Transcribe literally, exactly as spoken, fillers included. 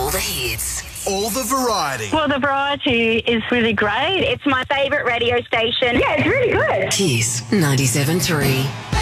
All the hits. All the variety. Well, the variety is really great. It's my favourite radio station. Yeah, it's really good. Kiss ninety-seven point three.